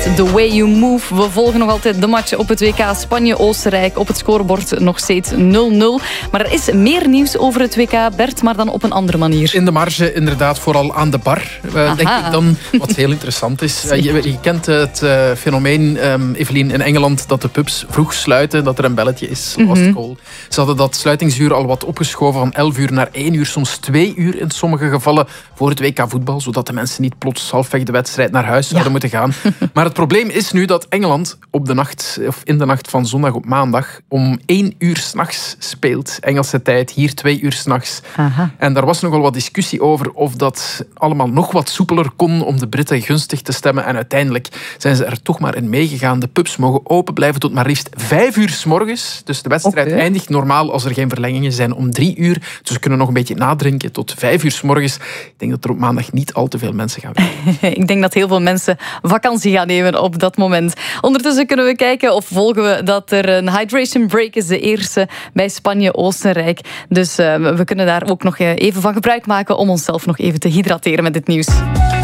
met The Way You Move. We volgen nog altijd de match op het WK Spanje-Oostenrijk. Op het scorebord nog steeds 0-0. Maar er is meer nieuws over het WK, Bert, maar dan op een andere manier. In de marge, inderdaad, vooral aan de bar. Denk ik dan, wat heel interessant is. Je kent het fenomeen, Evelien, in Engeland, dat de pubs vroeg sluiten, dat er een belletje is. Last call. Ze hadden dat sluitingsuur al wat opgeschoven van 11 uur naar 1 uur, soms 2 uur in sommige gevallen, voor het WK voetbal, zodat de mensen niet plots halfweg de wedstrijd naar huis zouden moeten gaan. Maar het probleem is nu dat Engeland in de nacht van zondag op maandag om 1 uur 's nachts speelt. Engelse tijd, hier 2 uur 's nachts. En daar was nogal wat discussie over of dat allemaal nog wat soepeler kon om de Britten gunstig te stemmen. En uiteindelijk zijn ze er toch maar in meegegaan. De pubs mogen open blijven tot maar liefst 5 uur 's morgens. Dus de wedstrijd eindigt normaal, als er geen verlengingen zijn, om 3 uur. Dus we kunnen nog een beetje nadrinken tot 5 uur 's morgens. Ik denk dat er op maandag niet al te veel mensen gaan werken. Ik denk dat heel veel mensen vakantie gaan nemen op dat moment. Ondertussen kunnen we kijken of volgen we dat er een hydration break is, de eerste bij Spanje-Oostenrijk. Dus we kunnen daar ook nog even van gebruik maken om onszelf nog even te hydrateren met dit nieuws.